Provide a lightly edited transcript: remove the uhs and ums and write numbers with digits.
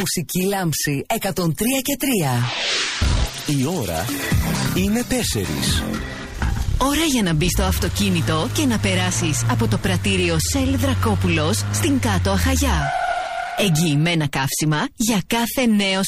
Μουσική λάμψη 103 και 3. Η ώρα είναι 4. Ώρα για να μπεις στο αυτοκίνητο και να περάσεις από το πρατήριο Shell Δρακόπουλος στην Κάτω Αχαγιά. Εγγυημένα καύσιμα για κάθε νέο